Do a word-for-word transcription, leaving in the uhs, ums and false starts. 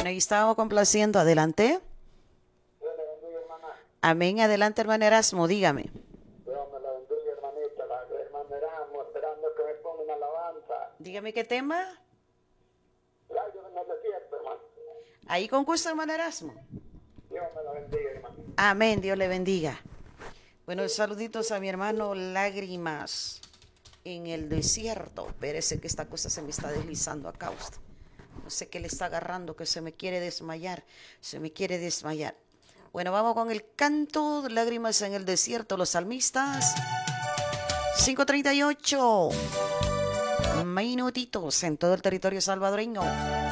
Ahí estábamos complaciendo. Adelante. Dios le bendiga, hermana. Amén. Adelante, hermano Erasmo. Dígame. Dios me la bendiga, hermanita. La hermana Erasmo, esperando que me ponga una alabanza. Dígame qué tema. Lágrimas en el desierto, hermano. Ahí con gusto, hermano Erasmo. Dios me la bendiga, hermano. Amén. Dios le bendiga. Bueno, saluditos a mi hermano Lágrimas en el desierto. Espérese que esta cosa se me está deslizando acá usted. No sé qué le está agarrando, que se me quiere desmayar. Se me quiere desmayar. Bueno, vamos con el canto, Lágrimas en el desierto, los salmistas. cinco treinta y ocho minutitos en todo el territorio salvadoreño.